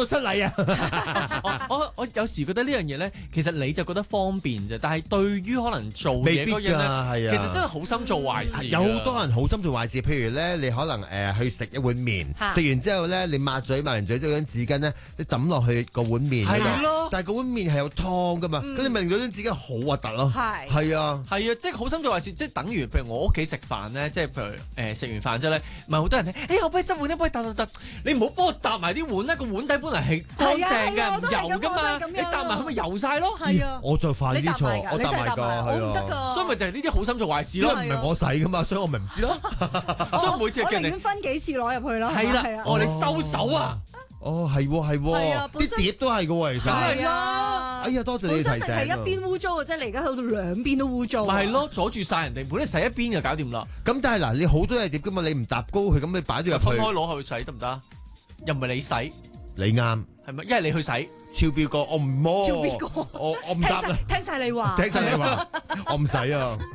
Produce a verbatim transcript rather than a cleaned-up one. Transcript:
到失禮啊！ 我我我有時覺得呢樣嘢咧，其實你就覺得方便啫，但係對於可能做嘢嗰人咧， 係啊， 其實真係好心做壞事。 有好多人好心做壞事，譬如咧，你可能誒、呃、去食一碗麵，食完之後咧，你抹嘴抹完嘴之後，張紙巾咧，你抌落去個碗麵嗰度，但係個碗麵係有湯噶嘛，咁、嗯、你明嗰張紙巾好核突咯，係係啊， 係啊，即係好心做壞事，即係等於譬如我屋企食飯咧，即係譬如誒食、呃、完飯之後咧，唔係好多人咧，誒我幫你執碗咧，幫你搭搭搭，你唔好幫我搭埋啲碗咧，個碗底本嚟係乾淨嘅，唔油噶嘛，你搭埋佢咪油晒咯，係啊， 我就犯呢啲錯，我搭埋噶，係啊， 所以咪就係呢啲好心做壞事咯， 唔係我洗噶嘛，所以我咪唔知咯， 所以每次嘅人分幾次攞入去咯， 係啦，我哋收手啊！ 哦，係喎，係喎，啲碟都係嘅喎，其實係啊！ 哎呀，多謝你提醒。本身係一邊污糟嘅啫，你而家去到兩邊都污糟。 咪係咯，阻住晒人哋，本嚟洗一邊就搞掂啦。 咁但係嗱，你好多嘢碟噶嘛，你唔搭高佢，咁你擺咗入去， 分開攞去洗得唔得？又唔係你洗， 你啱係咪？一係你去洗， 超標哥，我唔摸， 超標哥， 我我唔搭啦。 聽晒你話， 聽晒你話，我唔使啊。